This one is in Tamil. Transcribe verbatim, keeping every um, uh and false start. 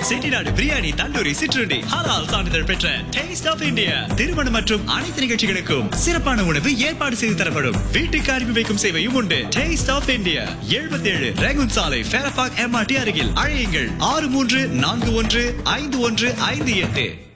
செட்டிநாடு பிரியாணி, தந்தூரி, சிற்றுண்டி, ஹலால் சான்றிதழ் பெற்ற டேஸ்ட் ஆஃப் இந்தியா. திருமணம் மற்றும் அனைத்து நிகழ்ச்சிகளுக்கும் சிறப்பான உணவு ஏற்பாடு செய்து தரப்படும். வீட்டுக்கு அனுப்பி வைக்கும் சேவையும் உண்டு. டேஸ்ட் ஆஃப் இந்தியா, எழுபத்தி ஏழு ரேகுன் சாலை, ஃபேரபாக் எம்ஆர்டி அருகில். அழையுங்கள் ஆறு மூன்று நான்கு ஒன்று ஐந்து ஒன்று ஐந்து எட்டு.